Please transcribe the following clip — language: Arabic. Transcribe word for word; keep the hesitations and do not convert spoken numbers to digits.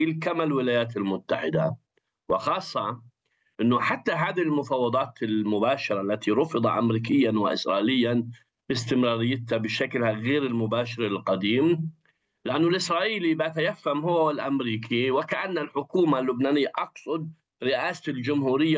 إسرائيل كما الولايات المتحدة، وخاصة أنه حتى هذه المفاوضات المباشرة التي رفض أمريكيا وإسرائيليا باستمراريتها بشكلها غير المباشر القديم، لأنه الإسرائيلي بات يفهم هو والأمريكي وكأن الحكومة اللبنانية، أقصد رئاسة الجمهورية